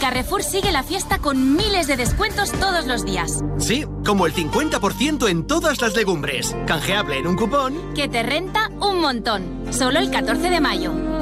Carrefour sigue la fiesta con miles de descuentos todos los días. Sí, como el 50% en todas las legumbres. Canjeable en un cupón que te renta un montón. Solo el 14 de mayo.